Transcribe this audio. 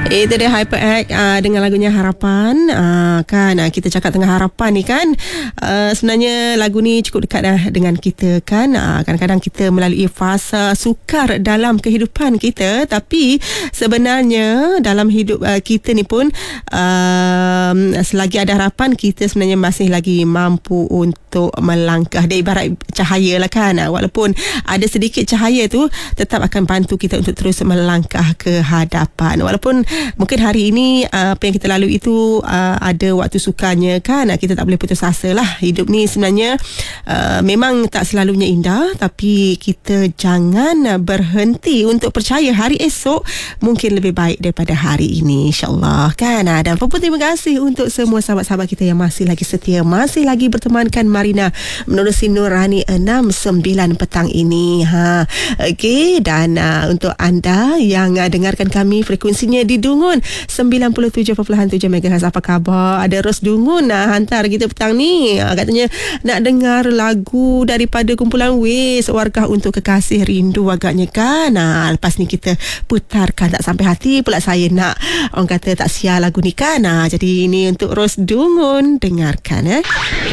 Itu dia HyperX dengan lagunya Harapan. Kita cakap tengah harapan ni kan. Sebenarnya lagu ni cukup dekat dah dengan kita kan. Kadang-kadang kita melalui fasa sukar dalam kehidupan kita, tapi sebenarnya dalam hidup kita ni pun selagi ada harapan, kita sebenarnya masih lagi mampu untuk melangkah. Dia ibarat cahaya lah kan. Walaupun ada sedikit cahaya tu, tetap akan bantu kita untuk terus melangkah ke hadapan. Walaupun mungkin hari ini apa yang kita lalui itu ada waktu sukanya kan. Kita tak boleh putus asa lah. Hidup ni sebenarnya memang tak selalunya indah, tapi kita jangan berhenti untuk percaya hari esok mungkin lebih baik daripada hari ini, insyaAllah kan. Dan pun terima kasih untuk semua sahabat-sahabat kita yang masih lagi setia, masih lagi bertemankan Marina menerusi Nurani 6-9 petang ini. Okey, dan untuk anda yang dengarkan kami frekuensinya di Dungun 97.7 MHz, apa khabar? Ada Ros Dungun hantar kita petang ni, katanya nak dengar lagu daripada kumpulan Waze, Warkah Untuk Kekasih Rindu agaknya kan. Lepas ni kita putarkan tak sampai hati pula saya nak, orang kata tak sia lagu ni kan. Jadi ini untuk Ros Dungun, dengarkan